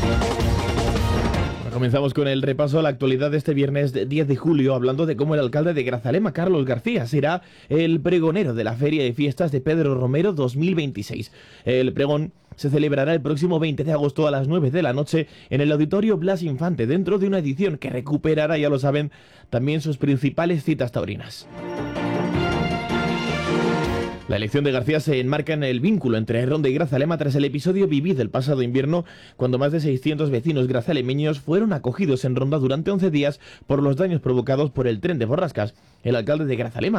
Comenzamos con el repaso a la actualidad de este viernes 10 de julio, hablando de cómo el alcalde de Grazalema, Carlos García, será el pregonero de la Feria de Fiestas de Pedro Romero 2026. El pregón se celebrará el próximo 20 de agosto a las 9 de la noche en el Auditorio Blas Infante, dentro de una edición que recuperará, ya lo saben, también sus principales citas taurinas. La elección de García se enmarca en el vínculo entre Ronda y Grazalema tras el episodio vivido el pasado invierno, cuando más de 600 vecinos grazalemeños fueron acogidos en Ronda durante 11 días por los daños provocados por el tren de borrascas. El alcalde de Grazalema